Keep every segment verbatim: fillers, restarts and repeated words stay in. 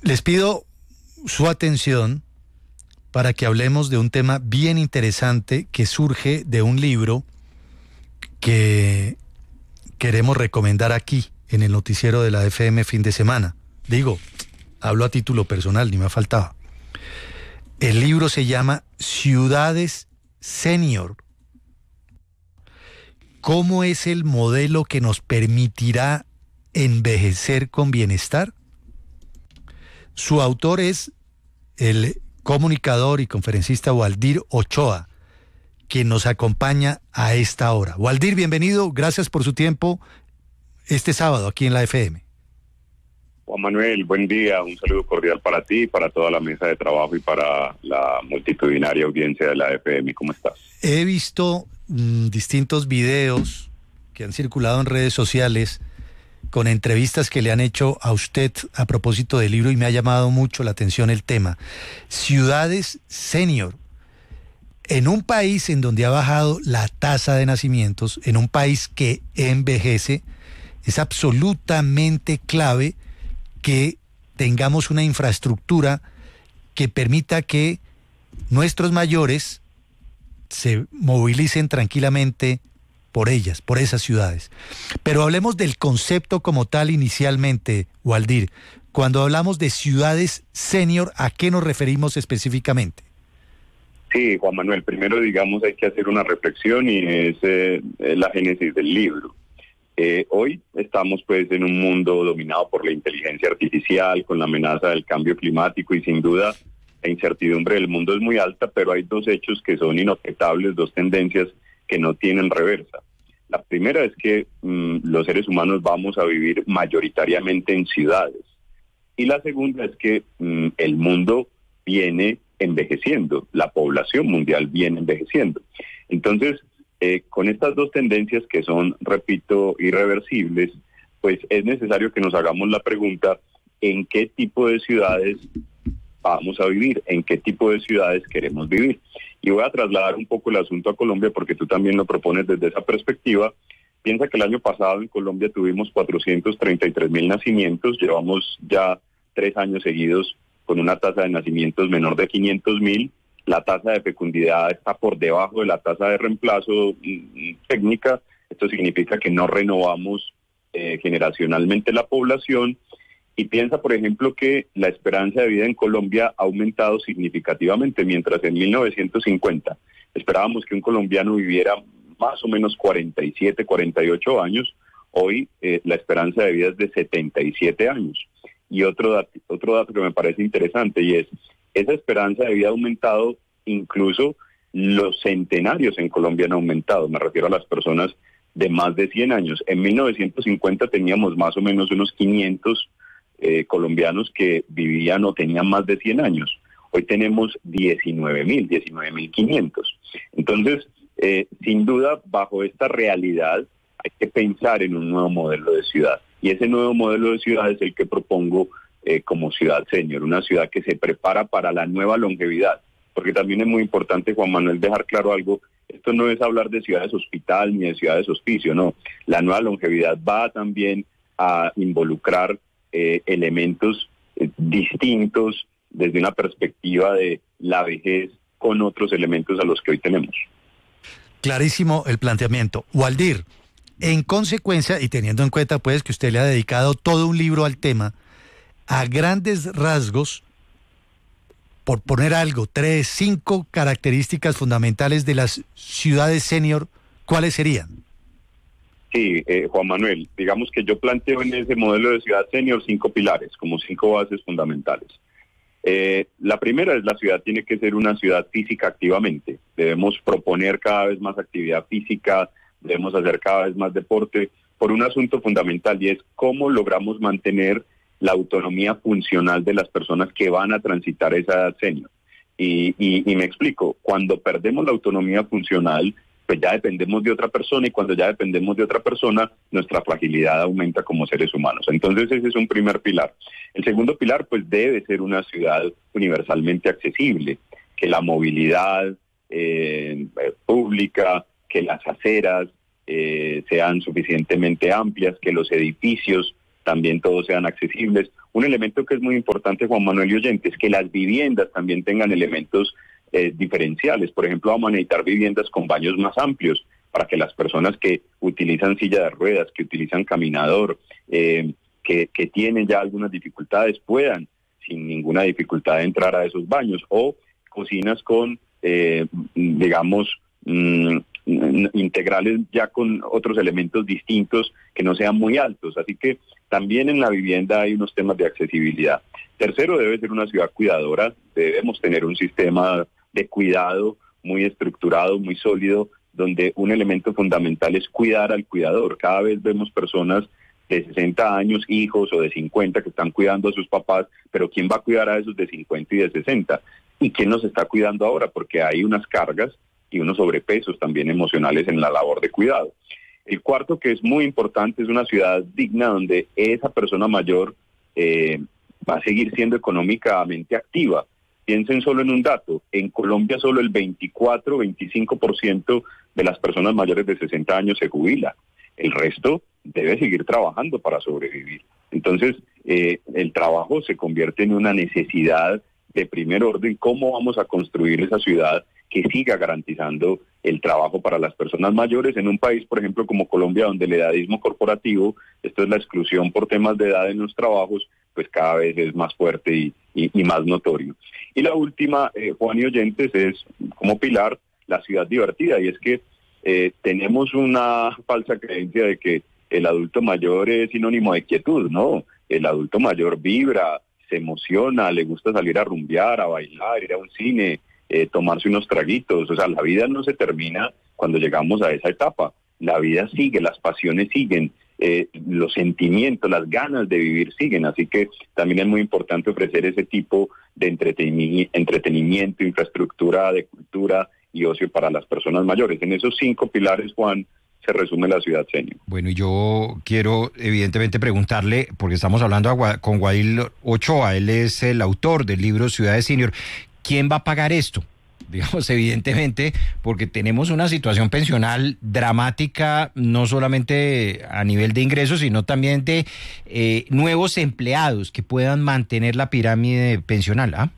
Les pido su atención para que hablemos de un tema bien interesante que surge de un libro que queremos recomendar aquí en el noticiero de la F M fin de semana. Digo, hablo a título personal, ni me faltaba. El libro se llama Ciudades Senior. ¿Cómo es el modelo que nos permitirá envejecer con bienestar? Su autor es el comunicador y conferencista Waldir Ochoa, quien nos acompaña a esta hora. Waldir, bienvenido, gracias por su tiempo este sábado aquí en la F M. Juan Manuel, buen día, un saludo cordial para ti, para toda la mesa de trabajo y para la multitudinaria audiencia de la F M. ¿Cómo estás? He visto mmm, distintos videos que han circulado en redes sociales con entrevistas que le han hecho a usted a propósito del libro y me ha llamado mucho la atención el tema. Ciudades Senior. En un país en donde ha bajado la tasa de nacimientos, en un país que envejece, es absolutamente clave que tengamos una infraestructura que permita que nuestros mayores se movilicen tranquilamente por ellas, por esas ciudades. Pero hablemos del concepto como tal inicialmente, Waldir. Cuando hablamos de ciudades senior, ¿a qué nos referimos específicamente? Sí, Juan Manuel, primero digamos hay que hacer una reflexión y es eh, la génesis del libro. Eh, hoy estamos pues en un mundo dominado por la inteligencia artificial, con la amenaza del cambio climático y sin duda la incertidumbre del mundo es muy alta, pero hay dos hechos que son inobjetables, dos tendencias que no tienen reversa. La primera es que mmm, los seres humanos vamos a vivir mayoritariamente en ciudades. Y la segunda es que mmm, el mundo viene envejeciendo, la población mundial viene envejeciendo. Entonces, eh, con estas dos tendencias que son, repito, irreversibles, pues es necesario que nos hagamos la pregunta, ¿en qué tipo de ciudades vamos a vivir? ¿En qué tipo de ciudades queremos vivir? Y voy a trasladar un poco el asunto a Colombia porque tú también lo propones desde esa perspectiva. Piensa que el año pasado en Colombia tuvimos cuatrocientos treinta y tres mil nacimientos, llevamos ya tres años seguidos con una tasa de nacimientos menor de quinientos mil. La tasa de fecundidad está por debajo de la tasa de reemplazo mm, técnica. Esto significa que no renovamos eh, generacionalmente la población. Y piensa, por ejemplo, que la esperanza de vida en Colombia ha aumentado significativamente, mientras en mil novecientos cincuenta esperábamos que un colombiano viviera más o menos cuarenta y siete, cuarenta y ocho años, hoy eh, la esperanza de vida es de setenta y siete años. Y otro dato, otro dato que me parece interesante y es, esa esperanza de vida ha aumentado, incluso los centenarios en Colombia han aumentado, me refiero a las personas de más de cien años. En mil novecientos cincuenta teníamos más o menos unos quinientos Eh, colombianos que vivían o tenían más de cien años. Hoy tenemos diecinueve mil, diecinueve mil quinientos. Entonces, eh, sin duda, bajo esta realidad, hay que pensar en un nuevo modelo de ciudad. Y ese nuevo modelo de ciudad es el que propongo eh, como ciudad senior, una ciudad que se prepara para la nueva longevidad. Porque también es muy importante, Juan Manuel, dejar claro algo. Esto no es hablar de ciudades hospital ni de ciudades hospicio, no. La nueva longevidad va también a involucrar Eh, elementos eh, distintos desde una perspectiva de la vejez con otros elementos a los que hoy tenemos. Clarísimo el planteamiento. Waldir, en consecuencia, y teniendo en cuenta pues que usted le ha dedicado todo un libro al tema, a grandes rasgos, por poner algo, tres, cinco características fundamentales de las ciudades senior, ¿cuáles serían? Sí, eh, Juan Manuel, digamos que yo planteo en ese modelo de ciudad senior cinco pilares, como cinco bases fundamentales. Eh, la primera es la ciudad tiene que ser una ciudad física activamente. Debemos proponer cada vez más actividad física, debemos hacer cada vez más deporte, por un asunto fundamental y es cómo logramos mantener la autonomía funcional de las personas que van a transitar esa edad senior. Y, y, y me explico, cuando perdemos la autonomía funcional, pues ya dependemos de otra persona y cuando ya dependemos de otra persona, nuestra fragilidad aumenta como seres humanos. Entonces ese es un primer pilar. El segundo pilar pues debe ser una ciudad universalmente accesible, que la movilidad eh, pública, que las aceras eh, sean suficientemente amplias, que los edificios también todos sean accesibles. Un elemento que es muy importante, Juan Manuel y oyentes, que las viviendas también tengan elementos eh, diferenciales. Por ejemplo, vamos a necesitar viviendas con baños más amplios para que las personas que utilizan silla de ruedas, que utilizan caminador, eh, que, que tienen ya algunas dificultades, puedan sin ninguna dificultad entrar a esos baños, o cocinas con, eh, digamos, mmm, integrales ya con otros elementos distintos que no sean muy altos. Así que también en la vivienda hay unos temas de accesibilidad. Tercero, debe ser una ciudad cuidadora. Debemos tener un sistema de cuidado muy estructurado, muy sólido, donde un elemento fundamental es cuidar al cuidador. Cada vez vemos personas de sesenta años, hijos, o de cincuenta, que están cuidando a sus papás, pero ¿quién va a cuidar a esos de cincuenta y de sesenta? ¿Y quién nos está cuidando ahora? Porque hay unas cargas y unos sobrepesos también emocionales en la labor de cuidado. El cuarto, que es muy importante, es una ciudad digna donde esa persona mayor eh, va a seguir siendo económicamente activa. Piensen solo en un dato: en Colombia solo el veinticuatro, veinticinco por ciento de las personas mayores de sesenta años se jubila. El resto debe seguir trabajando para sobrevivir. Entonces, eh, el trabajo se convierte en una necesidad de primer orden. ¿Cómo vamos a construir esa ciudad que siga garantizando el trabajo para las personas mayores en un país, por ejemplo, como Colombia, donde el edadismo corporativo, esto es la exclusión por temas de edad en los trabajos, pues cada vez es más fuerte y, y, y más notorio? Y la última, eh, Juan y oyentes, es como pilar la ciudad divertida, y es que eh, tenemos una falsa creencia de que el adulto mayor es sinónimo de quietud. No, el adulto mayor vibra, se emociona, le gusta salir a rumbear, a bailar, ir a un cine, eh, tomarse unos traguitos. O sea, la vida no se termina cuando llegamos a esa etapa. La vida sigue, las pasiones siguen, eh, los sentimientos, las ganas de vivir siguen. Así que también es muy importante ofrecer ese tipo de entretenimiento, entretenimiento, infraestructura de cultura y ocio para las personas mayores. En esos cinco pilares, Juan, se resume la ciudad senior. Bueno, y yo quiero evidentemente preguntarle, porque estamos hablando a Gua- con Guaidil Ochoa, él es el autor del libro Ciudades Senior. ¿Quién va a pagar esto? Digamos, evidentemente, porque tenemos una situación pensional dramática, no solamente a nivel de ingresos, sino también de eh, nuevos empleados que puedan mantener la pirámide pensional, ¿ah?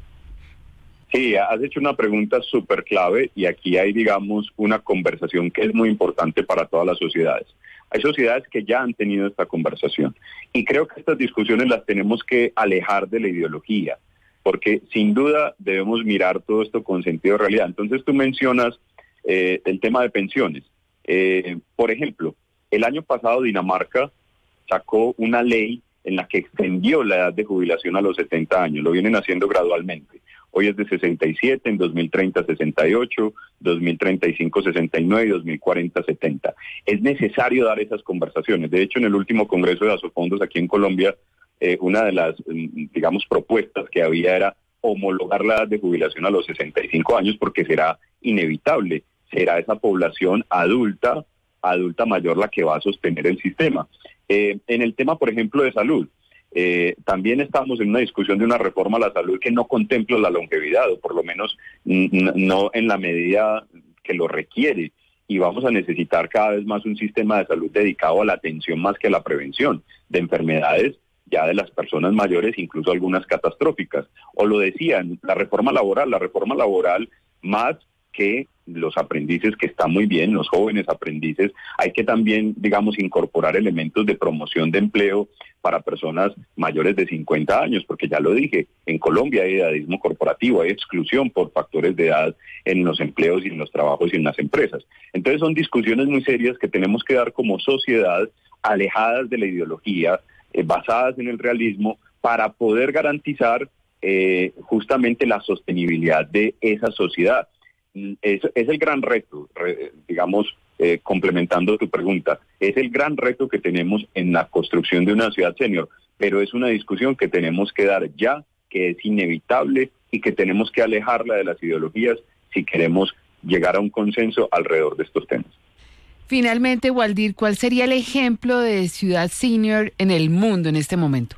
Sí, has hecho una pregunta súper clave, y aquí hay, digamos, una conversación que es muy importante para todas las sociedades. Hay sociedades que ya han tenido esta conversación, y creo que estas discusiones las tenemos que alejar de la ideología, porque sin duda debemos mirar todo esto con sentido de realidad. Entonces tú mencionas eh, el tema de pensiones. Eh, por ejemplo, el año pasado Dinamarca sacó una ley en la que extendió la edad de jubilación a los setenta años, lo vienen haciendo gradualmente. Hoy es de sesenta y siete, en dos mil treinta sesenta y ocho, dos mil treinta y cinco sesenta y nueve y dos mil cuarenta setenta. Es necesario dar esas conversaciones. De hecho, en el último Congreso de Asofondos aquí en Colombia, eh, una de las, digamos, propuestas que había era homologar la edad de jubilación a los sesenta y cinco años, porque será inevitable, será esa población adulta, adulta mayor la que va a sostener el sistema. Eh, en el tema, por ejemplo, de salud, Eh, también estamos en una discusión de una reforma a la salud que no contempla la longevidad, o por lo menos n- no en la medida que lo requiere, y vamos a necesitar cada vez más un sistema de salud dedicado a la atención más que a la prevención de enfermedades ya de las personas mayores, incluso algunas catastróficas. O lo decían, la reforma laboral, la reforma laboral más que los aprendices, que está muy bien, los jóvenes aprendices, hay que también, digamos, incorporar elementos de promoción de empleo para personas mayores de cincuenta años, porque ya lo dije, en Colombia hay edadismo corporativo, hay exclusión por factores de edad en los empleos y en los trabajos y en las empresas. Entonces son discusiones muy serias que tenemos que dar como sociedad, alejadas de la ideología, eh, basadas en el realismo, para poder garantizar eh, justamente la sostenibilidad de esa sociedad. Es, es el gran reto, re, digamos, eh, complementando tu pregunta, es el gran reto que tenemos en la construcción de una ciudad senior, pero es una discusión que tenemos que dar ya, que es inevitable y que tenemos que alejarla de las ideologías si queremos llegar a un consenso alrededor de estos temas. Finalmente, Waldir, ¿cuál sería el ejemplo de ciudad senior en el mundo en este momento?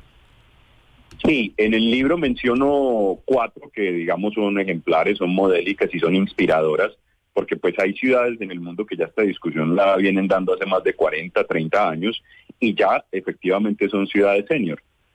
Sí, en el libro menciono cuatro que, digamos, son ejemplares, son modélicas y son inspiradoras, porque pues hay ciudades en el mundo que ya esta discusión la vienen dando hace más de cuarenta, treinta años, y ya efectivamente son ciudades senior.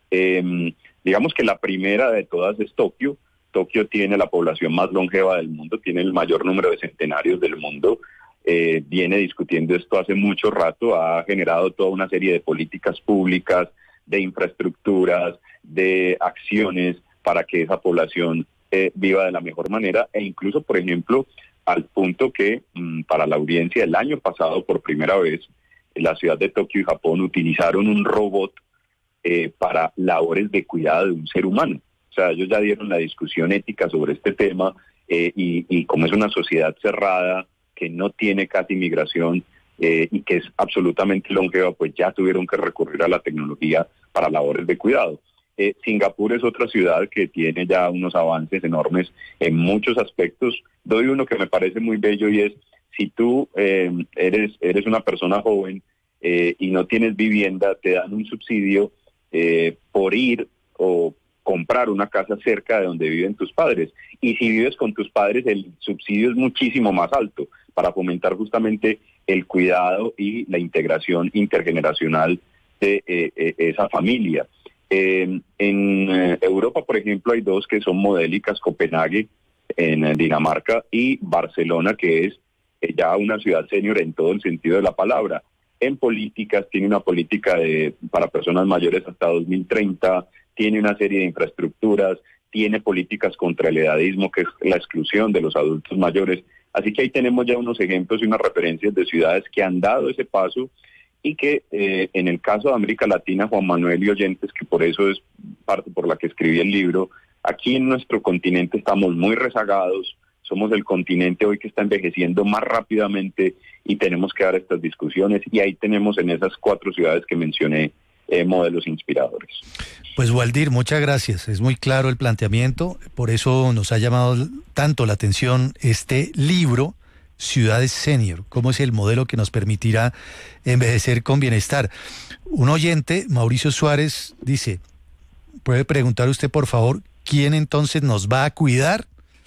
Eh, digamos que la primera de todas es Tokio. Tokio tiene la población más longeva del mundo, tiene el mayor número de centenarios del mundo, eh, viene discutiendo esto hace mucho rato, ha generado toda una serie de políticas públicas, de infraestructuras, de acciones para que esa población eh, viva de la mejor manera, e incluso, por ejemplo, al punto que mmm, para la audiencia el año pasado, por primera vez, en la ciudad de Tokio y Japón utilizaron un robot eh, para labores de cuidado de un ser humano. O sea, ellos ya dieron la discusión ética sobre este tema eh, y, y como es una sociedad cerrada que no tiene casi migración eh, y que es absolutamente longeva, pues ya tuvieron que recurrir a la tecnología para labores de cuidado. Eh, Singapur es otra ciudad que tiene ya unos avances enormes en muchos aspectos. Doy uno que me parece muy bello y es, si tú eh, eres, eres una persona joven eh, y no tienes vivienda, te dan un subsidio eh, por ir o comprar una casa cerca de donde viven tus padres. Y si vives con tus padres, el subsidio es muchísimo más alto para fomentar justamente el cuidado y la integración intergeneracional de eh, eh, esa familia. Eh, en eh, Europa, por ejemplo, hay dos que son modélicas, Copenhague en eh, Dinamarca y Barcelona, que es eh, ya una ciudad senior en todo el sentido de la palabra. En políticas, tiene una política de para personas mayores hasta dos mil treinta, tiene una serie de infraestructuras, tiene políticas contra el edadismo, que es la exclusión de los adultos mayores. Así que ahí tenemos ya unos ejemplos y unas referencias de ciudades que han dado ese paso y que eh, en el caso de América Latina, Juan Manuel y oyentes, que por eso es parte por la que escribí el libro, aquí en nuestro continente estamos muy rezagados, somos el continente hoy que está envejeciendo más rápidamente y tenemos que dar estas discusiones, y ahí tenemos en esas cuatro ciudades que mencioné eh, modelos inspiradores. Pues Waldir, muchas gracias, es muy claro el planteamiento, por eso nos ha llamado tanto la atención este libro, Ciudades Senior, cómo es el modelo que nos permitirá envejecer con bienestar. Un oyente, Mauricio Suárez, dice, ¿puede preguntar usted por favor quién entonces nos va a cuidar?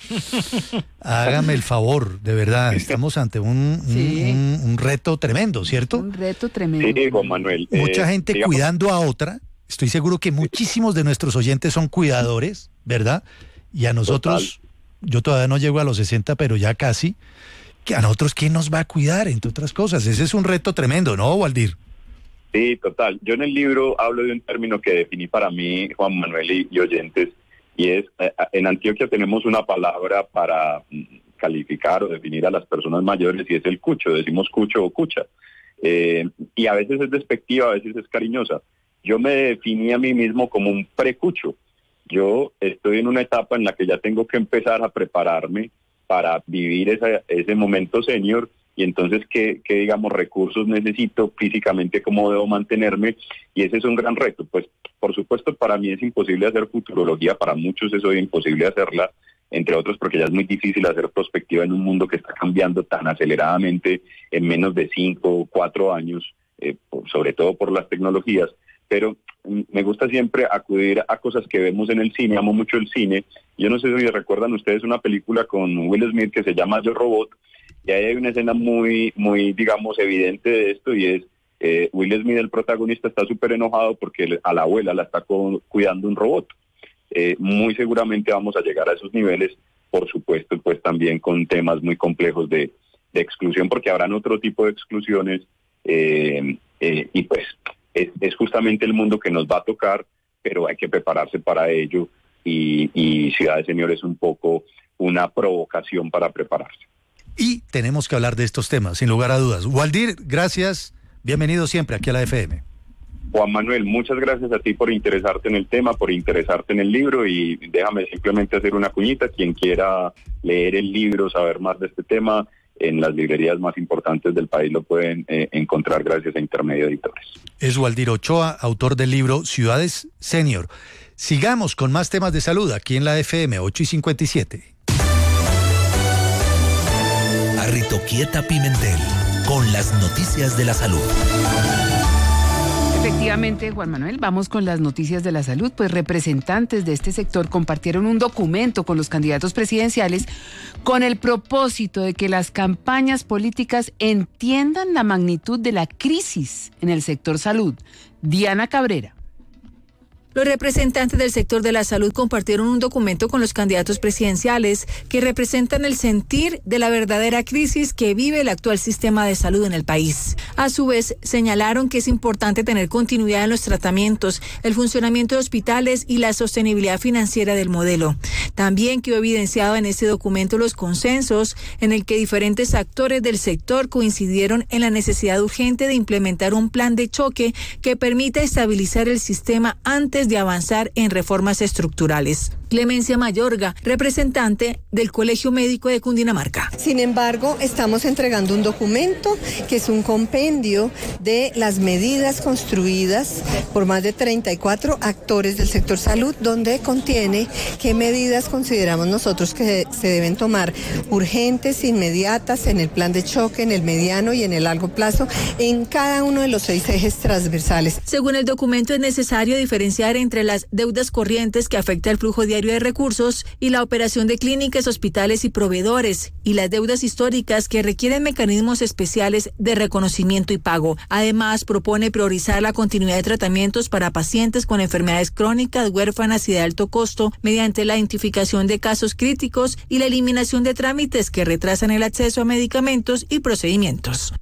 Hágame el favor, de verdad, estamos ante un, sí. un, un, un reto tremendo, ¿cierto? Un reto tremendo. Sí, Juan Manuel. Mucha eh, gente digamos, cuidando a otra, estoy seguro que muchísimos de nuestros oyentes son cuidadores, ¿verdad? Y a nosotros, total. Yo todavía no llego a los sesenta, pero ya casi, que a nosotros, ¿quién nos va a cuidar, entre otras cosas? Ese es un reto tremendo, ¿no, Waldir? Sí, total. Yo en el libro hablo de un término que definí para mí, Juan Manuel y, y oyentes, y es, eh, en Antioquia tenemos una palabra para calificar o definir a las personas mayores y es el cucho, decimos cucho o cucha, eh, y a veces es despectiva, a veces es cariñosa. Yo me definí a mí mismo como un precucho. Yo estoy en una etapa en la que ya tengo que empezar a prepararme para vivir esa, ese momento senior, y entonces qué, qué digamos recursos necesito físicamente, cómo debo mantenerme, y ese es un gran reto. Pues por supuesto para mí es imposible hacer futurología, para muchos es hoy imposible hacerla, entre otros porque ya es muy difícil hacer prospectiva en un mundo que está cambiando tan aceleradamente en menos de cinco o cuatro años, eh, sobre todo por las tecnologías, pero me gusta siempre acudir a cosas que vemos en el cine, amo mucho el cine. Yo no sé si recuerdan ustedes una película con Will Smith que se llama Yo Robot, y ahí hay una escena muy, muy digamos, evidente de esto, y es eh, Will Smith, el protagonista, está súper enojado porque a la abuela la está cu- cuidando un robot. Eh, muy seguramente vamos a llegar a esos niveles, por supuesto, pues también con temas muy complejos de, de exclusión, porque habrán otro tipo de exclusiones, eh, eh, y pues es, es justamente el mundo que nos va a tocar, pero hay que prepararse para ello, y, y Ciudades Senior es un poco una provocación para prepararse. Y tenemos que hablar de estos temas, sin lugar a dudas. Waldir, gracias, bienvenido siempre aquí a la F M. Juan Manuel, muchas gracias a ti por interesarte en el tema, por interesarte en el libro, y déjame simplemente hacer una cuñita. Quien quiera leer el libro, saber más de este tema, en las librerías más importantes del país lo pueden eh, encontrar gracias a Intermedio Editores. Es Waldir Ochoa, autor del libro Ciudades Senior. Sigamos con más temas de salud aquí en la F M ocho y cincuenta y siete. Arritoquieta Pimentel, con las noticias de la salud. Efectivamente, Juan Manuel, vamos con las noticias de la salud. Pues representantes de este sector compartieron un documento con los candidatos presidenciales con el propósito de que las campañas políticas entiendan la magnitud de la crisis en el sector salud. Diana Cabrera. Los representantes del sector de la salud compartieron un documento con los candidatos presidenciales que representan el sentir de la verdadera crisis que vive el actual sistema de salud en el país. A su vez, señalaron que es importante tener continuidad en los tratamientos, el funcionamiento de hospitales y la sostenibilidad financiera del modelo. También quedó evidenciado en este documento los consensos en el que diferentes actores del sector coincidieron en la necesidad urgente de implementar un plan de choque que permita estabilizar el sistema antes de avanzar en reformas estructurales. Clemencia Mayorga, representante del Colegio Médico de Cundinamarca. Sin embargo, estamos entregando un documento que es un compendio de las medidas construidas por más de treinta y cuatro actores del sector salud, donde contiene qué medidas consideramos nosotros que se deben tomar urgentes, inmediatas, en el plan de choque, en el mediano y en el largo plazo, en cada uno de los seis ejes transversales. Según el documento, es necesario diferenciar entre las deudas corrientes que afecta el flujo diario de recursos y la operación de clínicas, hospitales y proveedores, y las deudas históricas que requieren mecanismos especiales de reconocimiento y pago. Además, propone priorizar la continuidad de tratamientos para pacientes con enfermedades crónicas, huérfanas y de alto costo mediante la identificación de casos críticos y la eliminación de trámites que retrasan el acceso a medicamentos y procedimientos.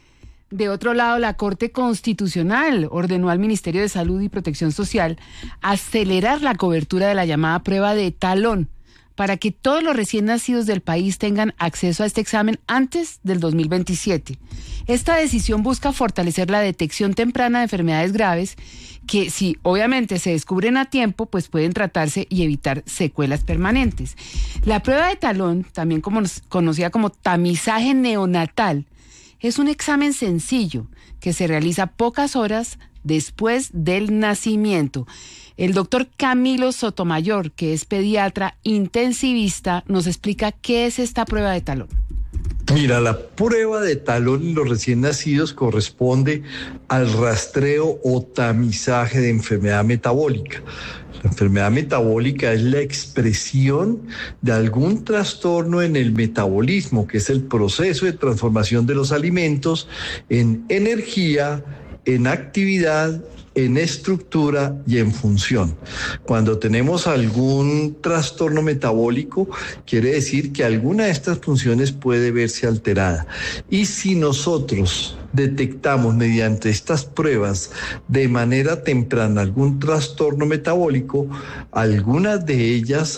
De otro lado, la Corte Constitucional ordenó al Ministerio de Salud y Protección Social acelerar la cobertura de la llamada prueba de talón para que todos los recién nacidos del país tengan acceso a este examen antes del dos mil veintisiete. Esta decisión busca fortalecer la detección temprana de enfermedades graves que, si obviamente se descubren a tiempo, pues pueden tratarse y evitar secuelas permanentes. La prueba de talón, también como, conocida como tamizaje neonatal, es un examen sencillo que se realiza pocas horas después del nacimiento. El doctor Camilo Sotomayor, que es pediatra intensivista, nos explica qué es esta prueba de talón. Mira, la prueba de talón en los recién nacidos corresponde al rastreo o tamizaje de enfermedad metabólica. La enfermedad metabólica es la expresión de algún trastorno en el metabolismo, que es el proceso de transformación de los alimentos en energía, en actividad, en estructura y en función. Cuando tenemos algún trastorno metabólico, quiere decir que alguna de estas funciones puede verse alterada. Y si nosotros detectamos mediante estas pruebas de manera temprana algún trastorno metabólico, algunas de ellas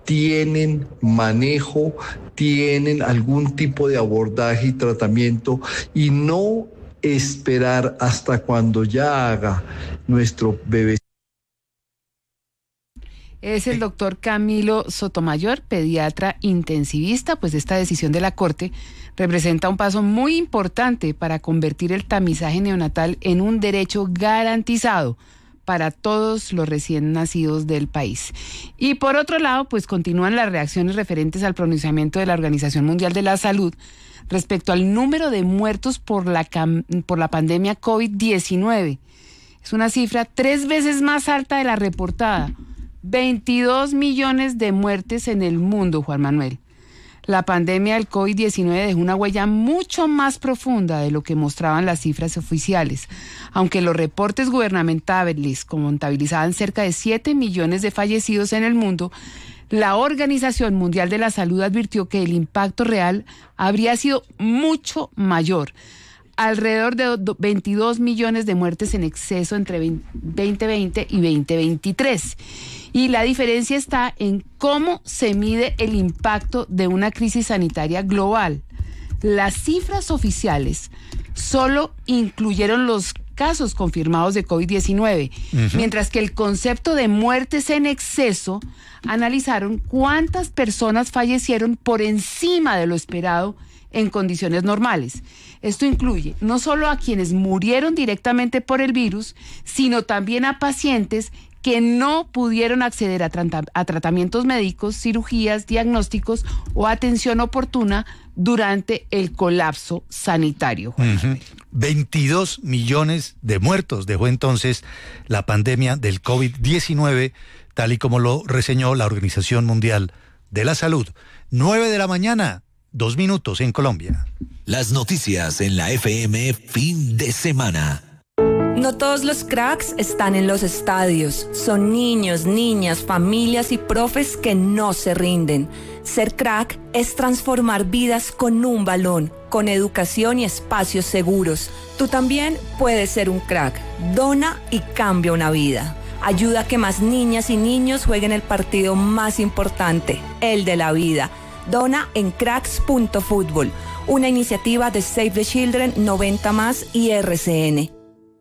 tienen manejo, tienen algún tipo de abordaje y tratamiento, y no esperar hasta cuando ya haga nuestro bebé. Es el doctor Camilo Sotomayor, pediatra intensivista. Pues esta decisión de la Corte representa un paso muy importante para convertir el tamizaje neonatal en un derecho garantizado para todos los recién nacidos del país. Y por otro lado, pues continúan las reacciones referentes al pronunciamiento de la Organización Mundial de la Salud respecto al número de muertos por la, por la pandemia COVID diecinueve. Es una cifra tres veces más alta de la reportada. veintidós millones de muertes en el mundo, Juan Manuel. La pandemia del COVID diecinueve dejó una huella mucho más profunda de lo que mostraban las cifras oficiales. Aunque los reportes gubernamentales contabilizaban cerca de siete millones de fallecidos en el mundo, la Organización Mundial de la Salud advirtió que el impacto real habría sido mucho mayor. Alrededor de veintidós millones de muertes en exceso entre veinte veinte y veinte veintitrés. Y la diferencia está en cómo se mide el impacto de una crisis sanitaria global. Las cifras oficiales solo incluyeron los casos confirmados de COVID diecinueve, uh-huh. mientras que el concepto de muertes en exceso analizaron cuántas personas fallecieron por encima de lo esperado en condiciones normales. Esto incluye no solo a quienes murieron directamente por el virus, sino también a pacientes que no pudieron acceder a, tra- a tratamientos médicos, cirugías, diagnósticos o atención oportuna durante el colapso sanitario. Uh-huh. veintidós millones de muertos dejó entonces la pandemia del COVID diecinueve, tal y como lo reseñó la Organización Mundial de la Salud. nueve de la mañana, dos minutos en Colombia. Las noticias en la F M fin de semana. No todos los cracks están en los estadios. Son niños, niñas, familias y profes que no se rinden. Ser crack es transformar vidas con un balón, con educación y espacios seguros. Tú también puedes ser un crack. Dona y cambia una vida. Ayuda a que más niñas y niños jueguen el partido más importante, el de la vida. Dona en cracks punto fútbol, una iniciativa de Save the Children, noventa más y R C N.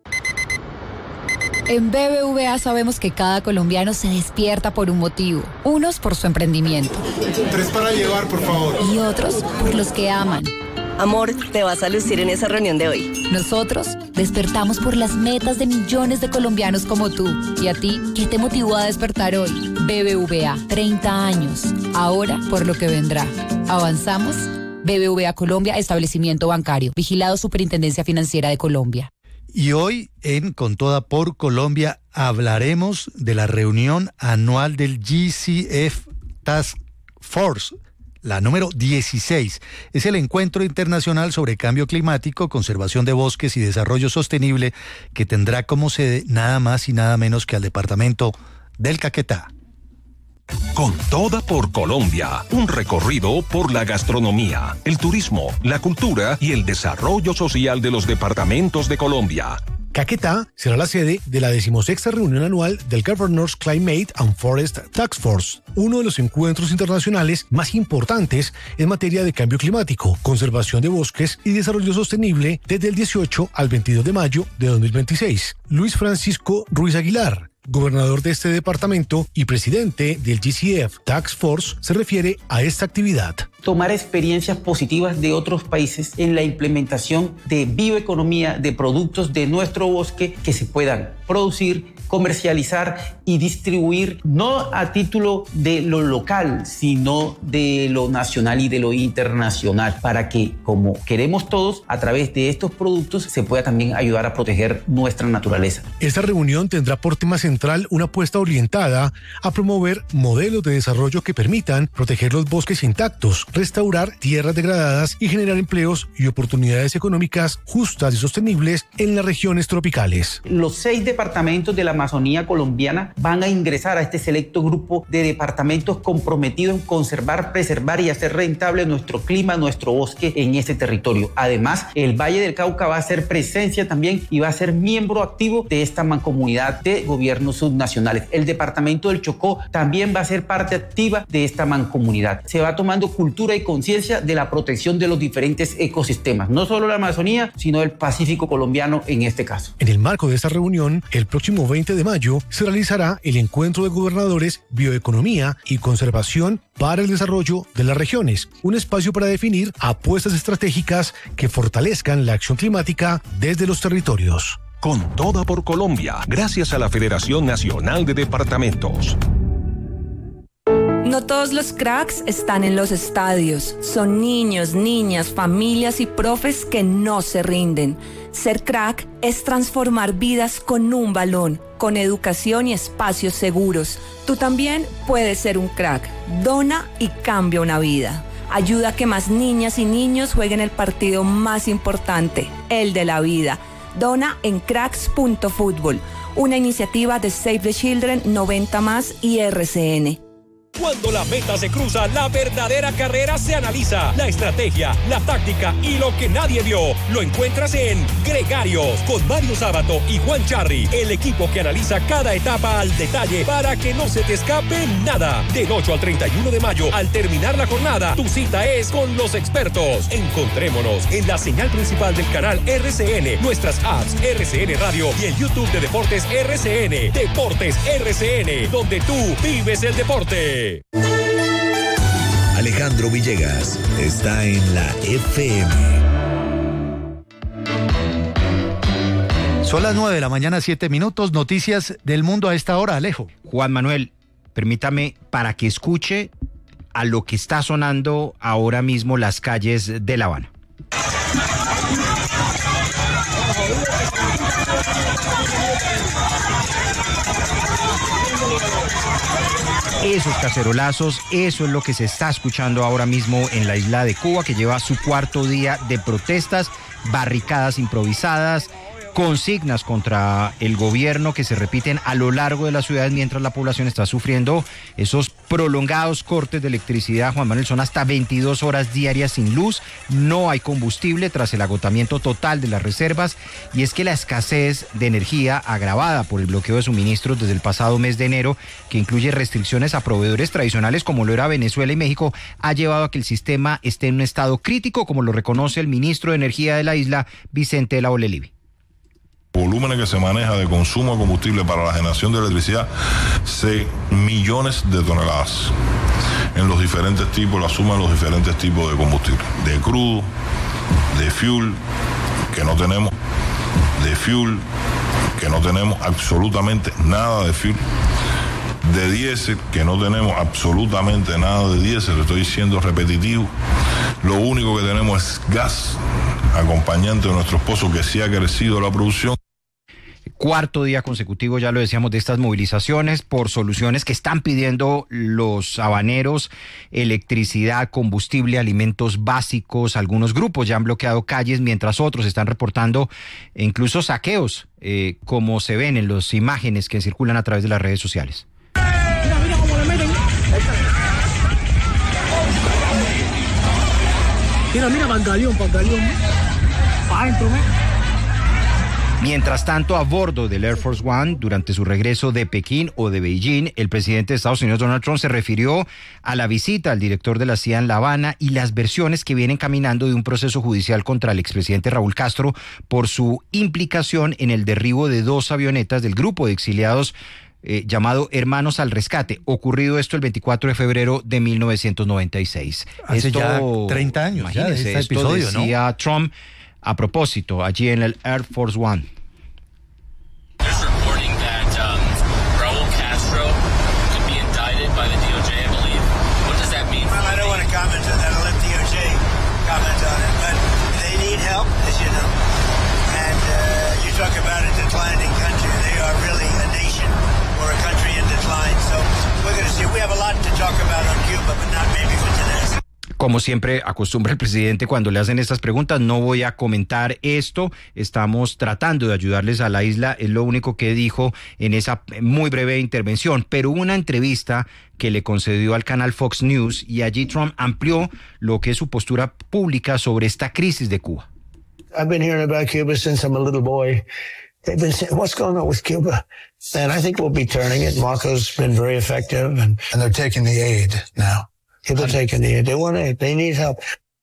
En B B V A sabemos que cada colombiano se despierta por un motivo. Unos por su emprendimiento. Tres para llevar, por favor. Y otros por los que aman. Amor, te vas a lucir en esa reunión de hoy. Nosotros despertamos por las metas de millones de colombianos como tú. ¿Y a ti qué te motivó a despertar hoy? B B V A, treinta años. Ahora por lo que vendrá. ¿Avanzamos? B B V A Colombia, establecimiento bancario. Vigilado Superintendencia Financiera de Colombia. Y hoy en Con Toda por Colombia hablaremos de la reunión anual del G C F Task Force, la número dieciséis. Es el encuentro internacional sobre cambio climático, conservación de bosques y desarrollo sostenible que tendrá como sede nada más y nada menos que al departamento del Caquetá. Con Toda por Colombia, un recorrido por la gastronomía, el turismo, la cultura y el desarrollo social de los departamentos de Colombia. Caquetá será la sede de la decimosexta reunión anual del Governor's Climate and Forest Task Force, uno de los encuentros internacionales más importantes en materia de cambio climático, conservación de bosques y desarrollo sostenible desde el dieciocho al veintidós de mayo de dos mil veintiséis. Luis Francisco Ruiz Aguilar, gobernador de este departamento y presidente del G C F Task Force, se refiere a esta actividad. Tomar experiencias positivas de otros países en la implementación de bioeconomía, de productos de nuestro bosque que se puedan producir, comercializar y distribuir, no a título de lo local, sino de lo nacional y de lo internacional, para que, como queremos todos, a través de estos productos se pueda también ayudar a proteger nuestra naturaleza. Esta reunión tendrá por tema central una apuesta orientada a promover modelos de desarrollo que permitan proteger los bosques intactos, restaurar tierras degradadas y generar empleos y oportunidades económicas justas y sostenibles en las regiones tropicales. Los seis departamentos de la Amazonía colombiana van a ingresar a este selecto grupo de departamentos comprometidos en conservar, preservar y hacer rentable nuestro clima, nuestro bosque en este territorio. Además, el Valle del Cauca va a ser presencia también y va a ser miembro activo de esta mancomunidad de gobiernos subnacionales. El departamento del Chocó también va a ser parte activa de esta mancomunidad. Se va tomando cultura y conciencia de la protección de los diferentes ecosistemas, no solo la Amazonía, sino el Pacífico colombiano en este caso. En el marco de esta reunión, el próximo veinte de mayo se realizará el encuentro de gobernadores Bioeconomía y Conservación para el Desarrollo de las Regiones, un espacio para definir apuestas estratégicas que fortalezcan la acción climática desde los territorios. Con Toda por Colombia, gracias a la Federación Nacional de Departamentos. No todos los cracks están en los estadios. Son niños, niñas, familias y profes que no se rinden. Ser crack es transformar vidas con un balón, con educación y espacios seguros. Tú también puedes ser un crack. Dona y cambia una vida. Ayuda a que más niñas y niños jueguen el partido más importante, el de la vida. Dona en cracks punto fútbol, una iniciativa de Save the Children, noventa más y R C N. Cuando la meta se cruza, la verdadera carrera se analiza. La estrategia, la táctica y lo que nadie vio, lo encuentras en Gregarios, con Mario Sábato y Juan Charri, el equipo que analiza cada etapa al detalle para que no se te escape nada. Del ocho al treinta y uno de mayo, al terminar la jornada, tu cita es con los expertos. Encontrémonos en la señal principal del canal R C N, nuestras apps R C N Radio y el YouTube de Deportes R C N. Deportes R C N, donde tú vives el deporte. Alejandro Villegas está en la F M. Son las nueve de la mañana, siete minutos. Noticias del mundo a esta hora, Alejo. Juan Manuel, permítame para que escuche a lo que está sonando ahora mismo las calles de La Habana. Esos cacerolazos, eso es lo que se está escuchando ahora mismo en la isla de Cuba, que lleva su cuarto día de protestas, barricadas improvisadas, consignas contra el gobierno que se repiten a lo largo de las ciudades mientras la población está sufriendo esos prolongados cortes de electricidad. Juan Manuel, son hasta veintidós horas diarias sin luz, no hay combustible tras el agotamiento total de las reservas, y es que la escasez de energía agravada por el bloqueo de suministros desde el pasado mes de enero, que incluye restricciones a proveedores tradicionales como lo era Venezuela y México, ha llevado a que el sistema esté en un estado crítico, como lo reconoce el ministro de Energía de la isla, Vicente de la Olelivi. Volúmenes que se maneja de consumo de combustible para la generación de electricidad, seis millones de toneladas en los diferentes tipos, la suma de los diferentes tipos de combustible, de crudo, de fuel, que no tenemos, de fuel, que no tenemos absolutamente nada de fuel, de diésel, que no tenemos absolutamente nada de diésel, estoy siendo repetitivo, lo único que tenemos es gas, acompañante de nuestros pozos, que sí ha crecido la producción. Cuarto día consecutivo, ya lo decíamos, de estas movilizaciones por soluciones que están pidiendo los habaneros: electricidad, combustible, alimentos básicos. Algunos grupos ya han bloqueado calles, mientras otros están reportando incluso saqueos, eh, como se ven en las imágenes que circulan a través de las redes sociales. Mira, mira cómo le meten. Mira, mira, Pangaleón, Pangaleón. Adentro, ¿eh? Mientras tanto, a bordo del Air Force One, durante su regreso de Pekín o de Beijing, el presidente de Estados Unidos, Donald Trump, se refirió a la visita al director de la C I A en La Habana y las versiones que vienen caminando de un proceso judicial contra el expresidente Raúl Castro por su implicación en el derribo de dos avionetas del grupo de exiliados eh, llamado Hermanos al Rescate, ocurrido esto el veinticuatro de febrero de mil novecientos noventa y seis. Hace esto, ya treinta años ya de este episodio, ¿no? Decía Trump a propósito allí en el Air Force One. Como siempre acostumbra el presidente cuando le hacen estas preguntas, no voy a comentar esto, estamos tratando de ayudarles a la isla, es lo único que dijo en esa muy breve intervención, pero hubo una entrevista que le concedió al canal Fox News y allí Trump amplió lo que es su postura pública sobre esta crisis de Cuba. I've been hearing about Cuba since I'm a little boy. They've been saying, what's going on with Cuba? And I think we'll be turning it. Marco's been very effective, and, and they're taking the aid now. People taking the aid. They want aid. They need help.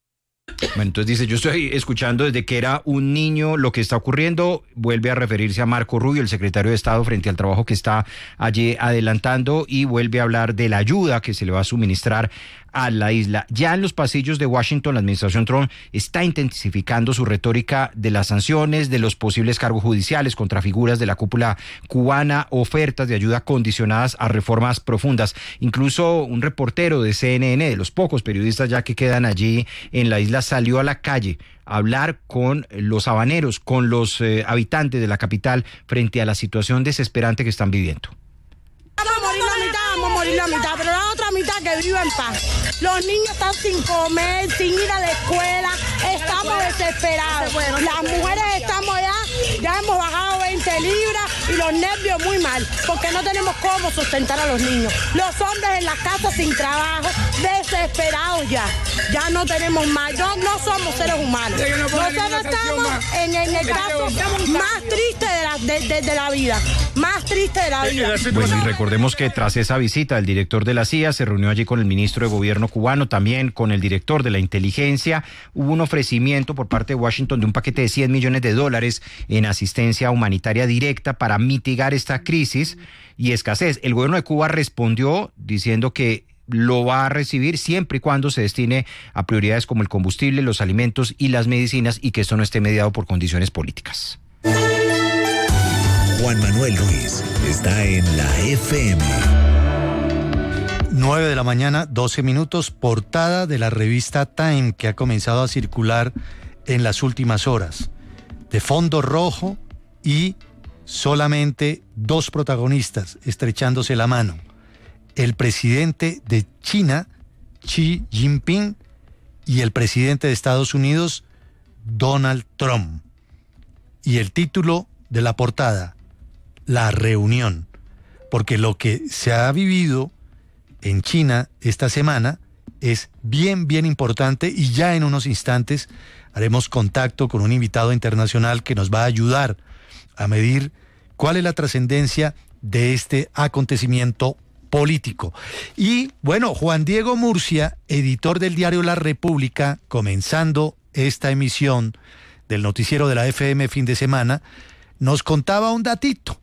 Bueno, entonces dice, yo estoy escuchando desde que era un niño lo que está ocurriendo. Vuelve a referirse a Marco Rubio, el secretario de Estado, frente al trabajo que está allí adelantando, y vuelve a hablar de la ayuda que se le va a suministrar a la isla. Ya en los pasillos de Washington, la administración Trump está intensificando su retórica de las sanciones, de los posibles cargos judiciales contra figuras de la cúpula cubana, ofertas de ayuda condicionadas a reformas profundas. Incluso un reportero de C N N, de los pocos periodistas ya que quedan allí en la isla, salió a la calle a hablar con los habaneros, con los eh, habitantes de la capital frente a la situación desesperante que están viviendo. Vamos a morir la mitad, vamos a morir la mitad, pero la otra mitad que viva en paz. Los niños están sin comer, sin ir a la escuela, estamos desesperados. Las mujeres estamos ya, ya hemos bajado veinte libras y los nervios muy mal, porque no tenemos cómo sustentar a los niños. Los hombres en las casas sin trabajo, desesperados ya. Ya no tenemos más, no, no somos seres humanos. Nosotros estamos en, en el caso más triste de la, de, de, de la vida, más triste de la vida. Bueno, y recordemos que tras esa visita, el director de la C I A se reunió allí con el ministro de Gobierno cubano, también con el director de la inteligencia. Hubo un ofrecimiento por parte de Washington de un paquete de cien millones de dólares en asistencia humanitaria directa para mitigar esta crisis y escasez. El gobierno de Cuba respondió diciendo que lo va a recibir siempre y cuando se destine a prioridades como el combustible, los alimentos y las medicinas, y que esto no esté mediado por condiciones políticas. Juan Manuel Ruiz está en la F M. nueve de la mañana, doce minutos, portada de la revista Time que ha comenzado a circular en las últimas horas. De fondo rojo y solamente dos protagonistas estrechándose la mano. El presidente de China, Xi Jinping, y el presidente de Estados Unidos, Donald Trump. y el título de la portada, La Reunión, porque lo que se ha vivido en China esta semana es bien, bien importante, y ya en unos instantes haremos contacto con un invitado internacional que nos va a ayudar a medir cuál es la trascendencia de este acontecimiento político. Y bueno, Juan Diego Murcia, editor del diario La República, comenzando esta emisión del noticiero de la F M fin de semana, nos contaba un datito.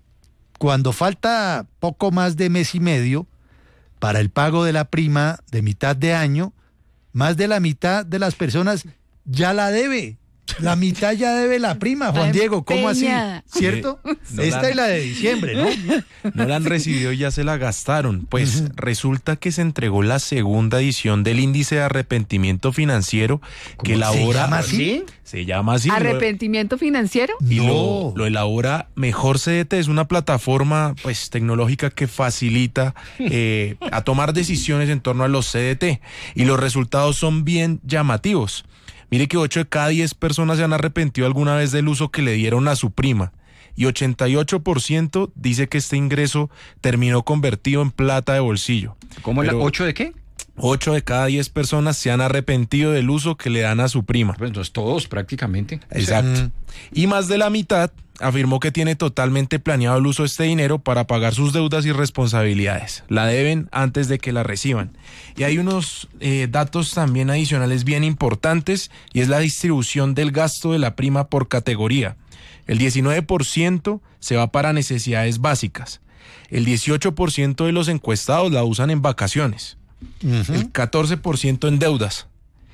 Cuando falta poco más de mes y medio para el pago de la prima de mitad de año, más de la mitad de las personas ya la debe. La mitad ya debe la prima, Juan Diego, ¿cómo así? ¿Cierto? No Esta la... es la de diciembre, ¿no? No la han recibido y ya se la gastaron. Pues uh-huh. Resulta que se entregó la segunda edición del índice de arrepentimiento financiero que elabora... ¿Se llama así? Se llama así. ¿Arrepentimiento financiero? Y no. lo, lo elabora Mejor C D T, es una plataforma pues tecnológica que facilita eh, a tomar decisiones en torno a los C D T. Y los resultados son bien llamativos. Mire que ocho de cada diez personas se han arrepentido alguna vez del uso que le dieron a su prima, y ochenta y ocho por ciento dice que este ingreso terminó convertido en plata de bolsillo. ¿Cómo la ocho de qué? ocho de cada diez personas se han arrepentido del uso que le dan a su prima. Pues entonces todos prácticamente. Exacto. Y más de la mitad afirmó que tiene totalmente planeado el uso de este dinero para pagar sus deudas y responsabilidades. La deben antes de que la reciban. Y hay unos eh, datos también adicionales bien importantes, y es la distribución del gasto de la prima por categoría. El diecinueve por ciento se va para necesidades básicas. El dieciocho por ciento de los encuestados la usan en vacaciones. Uh-huh. El catorce por ciento en deudas.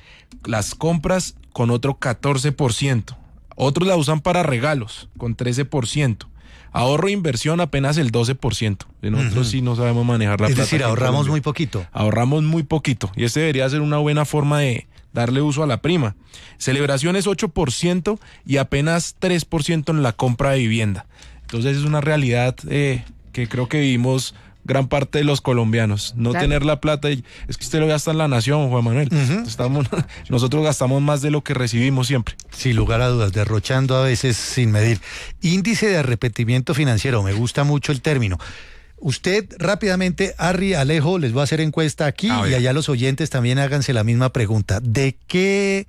Las compras con otro catorce por ciento. Otros la usan para regalos, con trece por ciento. Ahorro e inversión apenas el doce por ciento. Nosotros uh-huh. sí no sabemos manejar la es plata. Es decir, ahorramos muy poquito. Ahorramos muy poquito. Y este debería ser una buena forma de darle uso a la prima. Celebraciones ocho por ciento y apenas tres por ciento en la compra de vivienda. Entonces es una realidad eh, que creo que vivimos gran parte de los colombianos. No claro. tener la plata, es que usted lo gasta en la nación, Juan Manuel. Uh-huh. Estamos, nosotros gastamos más de lo que recibimos siempre. Sin lugar a dudas, derrochando a veces sin medir. Índice de arrepentimiento financiero, me gusta mucho el término. Usted rápidamente, Harry, Alejo, les voy a hacer encuesta aquí y allá los oyentes también háganse la misma pregunta. ¿De qué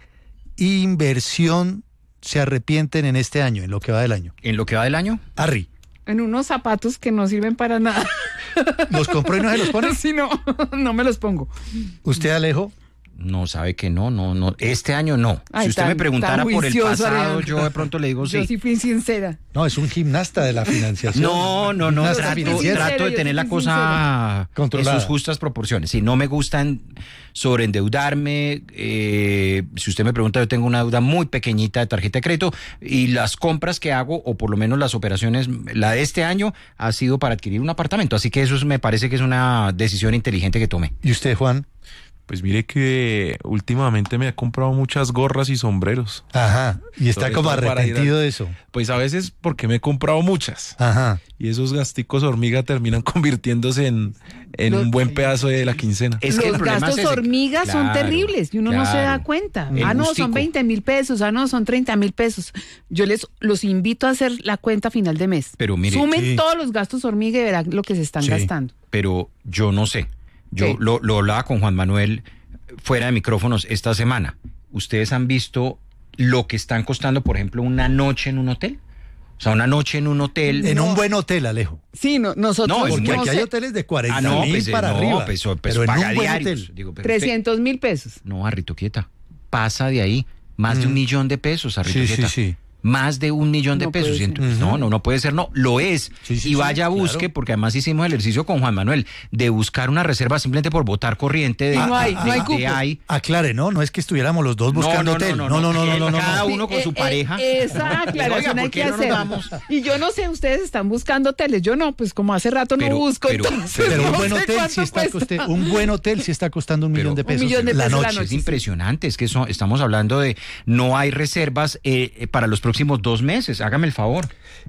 inversión se arrepienten en este año, en lo que va del año? ¿En lo que va del año? Harry. En unos zapatos que no sirven para nada. ¿Los compró y no se los pone? Sí, no, no me los pongo. ¿Usted, Alejo? No, sabe que no, no, no. Este año no. Ay, si usted tan, me preguntara por el pasado, Alejandro, yo de pronto le digo sí. Yo sí fui sincera. No, es un gimnasta de la financiación. No, no, no. Trato, sincero, trato de tener la cosa controlada, en sus justas proporciones. Si no me gustan sobreendeudarme, eh, si usted me pregunta, yo tengo una deuda muy pequeñita de tarjeta de crédito y las compras que hago, o por lo menos las operaciones, la de este año ha sido para adquirir un apartamento. Así que eso me parece que es una decisión inteligente que tomé. ¿Y usted, Juan? Pues mire que últimamente me he comprado muchas gorras y sombreros. Ajá, y está Sobre como arrepentido a... de eso. Pues a veces porque me he comprado muchas. Ajá. Y esos gasticos hormiga terminan convirtiéndose en, en Los... un buen pedazo de la quincena. Es que Los gastos es hormigas claro, son terribles y uno claro. no se da cuenta. El ah, no, gustico. Son veinte mil pesos, ah, no, son treinta mil pesos. Yo les los invito a hacer la cuenta final de mes. Pero mire, Sumen sí. todos los gastos hormiga y verán lo que se están sí. gastando. Pero yo no sé. Yo sí. lo, lo hablaba con Juan Manuel fuera de micrófonos esta semana. ¿Ustedes han visto lo que están costando, por ejemplo, una noche en un hotel? O sea, una noche en un hotel. En no. un buen hotel, Alejo. Sí, no, nosotros. No, porque no aquí sé. hay hoteles de cuarenta ah, no, mil pues, para no, arriba. Pues, pues, pero en un buen hotel. Digo, trescientos mil pesos. No, Arrito, quieta. Pasa de ahí. Más mm. de un millón de pesos, Arrito, sí, quieta. Sí, sí. Más de un millón de no pesos. Uh-huh. No, no, no puede ser, no, lo es. Sí, sí, y vaya, sí, busque, claro. porque además hicimos el ejercicio con Juan Manuel, de buscar una reserva simplemente por votar corriente. De, ah, no hay, de, no hay de, cupo. de hay. Aclare, no, no es que estuviéramos los dos buscando no, no, hotel. No, no, no, no, no, no, no, cada no. uno con eh, su eh, pareja. Esa aclaración hay que hacer. No y yo no sé, ustedes están buscando hoteles. Yo no, pues como hace rato pero, no busco. Pero, entonces, pero un no buen sé hotel sí está coste, un buen hotel sí está costando un pero, millón de pesos. Un millón de pesos la noche. la noche. Es impresionante, es que eso, estamos hablando de no hay reservas eh, para los próximos dos meses. Hágame el favor.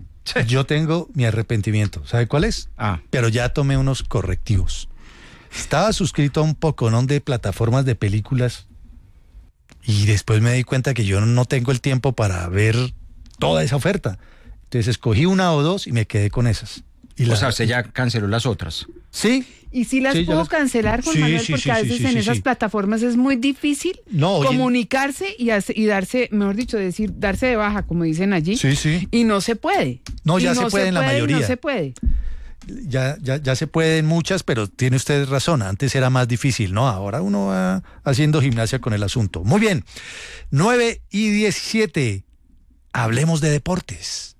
Yo tengo mi arrepentimiento. ¿Sabe cuál es? Ah. Pero ya tomé unos correctivos. Estaba suscrito a un poconón de plataformas de películas y después me di cuenta que yo no tengo el tiempo para ver toda esa oferta. Entonces escogí una o dos y me quedé con esas. Y o la, sea, usted ya canceló las otras. Sí. ¿Y si las sí, puedo las... cancelar, Juan sí, Manuel? sí, Porque sí, a sí, veces sí, en sí, esas sí. plataformas es muy difícil no, comunicarse en... y, hace, y darse, mejor dicho, decir, darse de baja, como dicen allí. Sí, sí. Y no se puede. No, ya y se no puede se en la puede, mayoría. No se puede. Ya, ya, ya se pueden muchas, pero tiene usted razón, antes era más difícil, ¿no? Ahora uno va haciendo gimnasia con el asunto. Muy bien, nueve y diecisiete, hablemos de deportes.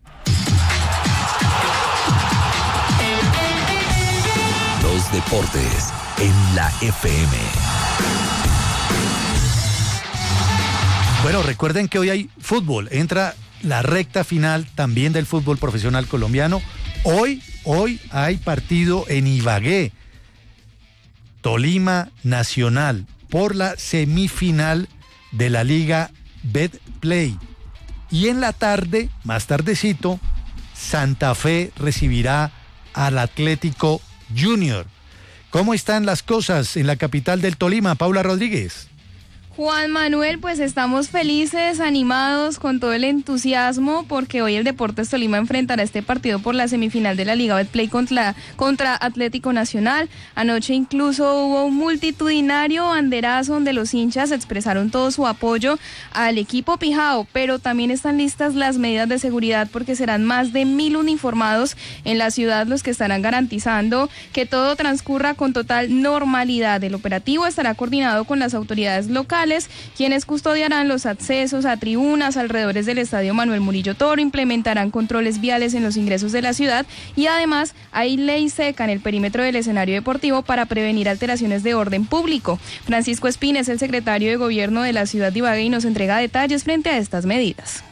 Los deportes en la F M. Bueno, recuerden que hoy hay fútbol, entra la recta final también del fútbol profesional colombiano. Hoy, hoy hay partido en Ibagué, Tolima Nacional, por la semifinal de la Liga Betplay. Y en la tarde, más tardecito, Santa Fe recibirá al Atlético Junior. ¿Cómo están las cosas en la capital del Tolima, Paula Rodríguez? Juan Manuel, pues estamos felices, animados, con todo el entusiasmo, porque hoy el Deportes Tolima enfrentará este partido por la semifinal de la Liga Betplay contra, contra Atlético Nacional. Anoche incluso hubo un multitudinario banderazo donde los hinchas expresaron todo su apoyo al equipo pijao, pero también están listas las medidas de seguridad porque serán más de mil uniformados en la ciudad los que estarán garantizando que todo transcurra con total normalidad. El operativo estará coordinado con las autoridades locales, quienes custodiarán los accesos a tribunas, alrededores del Estadio Manuel Murillo Toro, implementarán controles viales en los ingresos de la ciudad y además hay ley seca en el perímetro del escenario deportivo para prevenir alteraciones de orden público. Francisco Espina es el secretario de Gobierno de la ciudad de Ibagué y nos entrega detalles frente a estas medidas.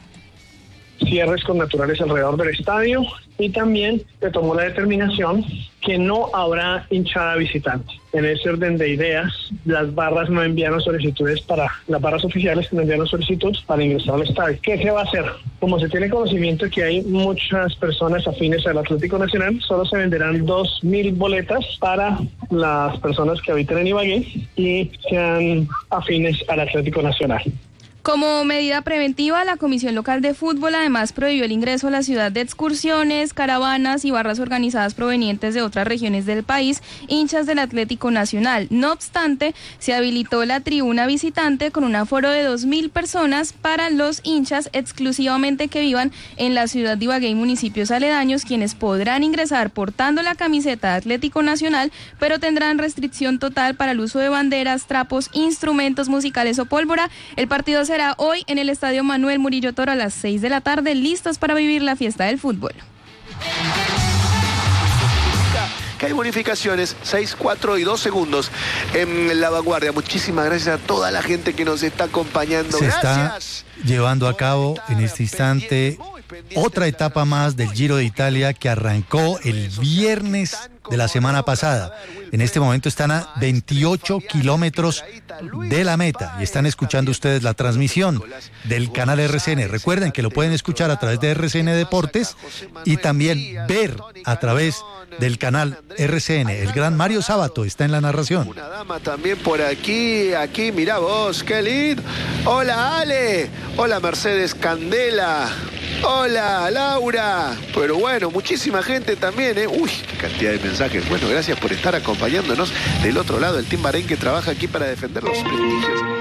Cierres con naturales alrededor del estadio y también se tomó la determinación que no habrá hinchada visitante. En ese orden de ideas, las barras no enviaron solicitudes para, las barras oficiales no enviaron solicitudes para ingresar al estadio. ¿Qué se va a hacer? Como se tiene conocimiento que hay muchas personas afines al Atlético Nacional, solo se venderán dos mil boletas para las personas que habitan en Ibagué y sean afines al Atlético Nacional. Como medida preventiva, la Comisión Local de Fútbol además prohibió el ingreso a la ciudad de excursiones, caravanas y barras organizadas provenientes de otras regiones del país, hinchas del Atlético Nacional. No obstante, se habilitó la tribuna visitante con un aforo de dos mil personas para los hinchas exclusivamente que vivan en la ciudad de Ibagué y municipios aledaños, quienes podrán ingresar portando la camiseta de Atlético Nacional, pero tendrán restricción total para el uso de banderas, trapos, instrumentos musicales o pólvora. El partido será hoy en el Estadio Manuel Murillo Toro a las seis de la tarde, listos para vivir la fiesta del fútbol. Que hay bonificaciones, seis, cuatro y dos segundos en la vanguardia. Muchísimas gracias a toda la gente que nos está acompañando. Se Gracias. está llevando a cabo en este instante otra etapa más del Giro de Italia que arrancó el viernes de la semana pasada. En este momento están a veintiocho kilómetros de la meta y están escuchando ustedes la transmisión del canal R C N. Recuerden que lo pueden escuchar a través de R C N Deportes y también ver a través del canal R C N. El gran Mario Sábato está en la narración. Una dama también por aquí, aquí, mirá vos, qué lindo. Hola Ale, hola Mercedes Candela, hola Laura. Pero bueno, muchísima gente también, ¿eh? Uy, qué cantidad de mensajes. Bueno, gracias por estar acompañándonos del otro lado, el Team Bahrein que trabaja aquí para defender los prestigios.